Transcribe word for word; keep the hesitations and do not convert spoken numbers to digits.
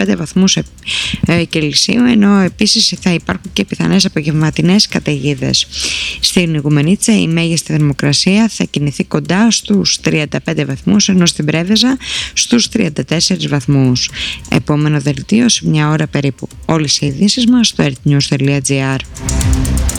πέντε βαθμούς Κελσίου, ενώ επίσης θα υπάρχουν και πιθανές απογευματινές καταιγίδες. Στην Ιγουμενίτσα η μέγιστη θερμοκρασία θα κινηθεί κοντά στους τριάντα πέντε βαθμούς, ενώ στην Πρέβεζα στους τριάντα τέσσερις βαθμούς. Επόμενο δελτίο σε μια ώρα περίπου. Όλες οι ειδήσεις μας στο ερτ νιους τελεία τζι άρ.